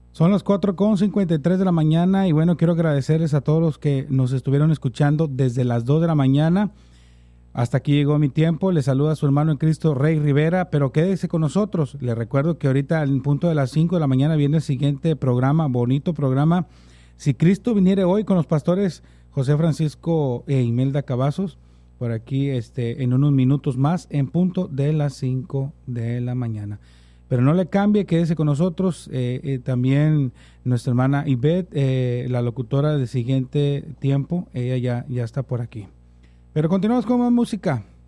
Son las 4:53 de la mañana y bueno, quiero agradecerles a todos los que nos estuvieron escuchando desde las 2 de la mañana. Hasta aquí llegó mi tiempo. Les saluda su hermano en Cristo, Rey Rivera, pero quédese con nosotros. Les recuerdo que ahorita al punto de las 5 de la mañana viene el siguiente programa, bonito programa. Si Cristo viniere hoy, con los pastores José Francisco e Imelda Cavazos, por aquí en unos minutos más, en punto de las 5 de la mañana. Pero no le cambie, quédese con nosotros. También nuestra hermana Ivette, la locutora del siguiente tiempo, ella ya está por aquí. Pero continuamos con más música.